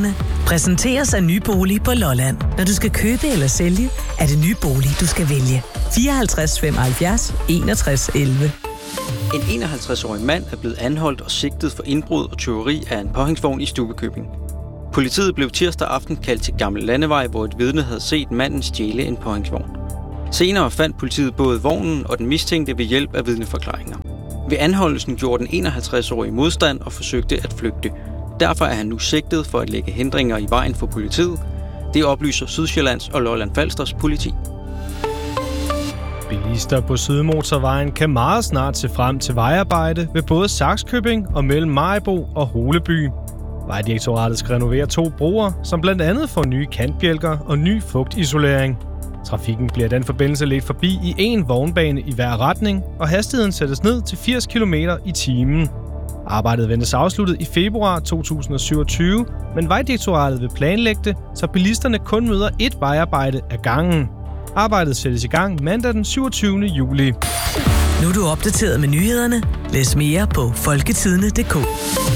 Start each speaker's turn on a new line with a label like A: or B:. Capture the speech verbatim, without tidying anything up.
A: Nyhederne præsenteres af Nybolig på Lolland. Når du skal købe eller sælge, er det Nybolig, du skal vælge. fireoghalvtreds femoghalvfjerds enogtres elleve.
B: En enoghalvtreds-årig mand er blevet anholdt og sigtet for indbrud og tyveri af en påhængsvogn i Stubbekøbing. Politiet blev tirsdag aften kaldt til Gammel Landevej, hvor et vidne havde set manden stjæle en påhængsvogn. Senere fandt politiet både vognen og den mistænkte ved hjælp af vidneforklaringer. Ved anholdelsen gjorde den enoghalvtreds-årige modstand og forsøgte at flygte. Derfor er han nu sigtet for at lægge hindringer i vejen for politiet. Det oplyser Sydsjællands og Lolland-Falsters politi.
C: Bilister på Sydmotorvejen kan meget snart se frem til vejarbejde ved både Sakskøbing og mellem Maribo og Holeby. Vejdirektoratet skal renovere to broer, som blandt andet får nye kantbjælker og ny fugtisolering. Trafikken bliver i den forbindelse ledt forbi i en vognbane i hver retning, og hastigheden sættes ned til firs kilometer i timen. Arbejdet ventes afsluttet i februar to tusind og syvogtyve, men Vejdirektoratet vil planlægge det, så bilisterne kun møder ét vejarbejde ad gangen. Arbejdet sættes i gang mandag den syvogtyvende juli.
A: Nu er du opdateret med nyhederne. Læs mere på folketidene punktum d k.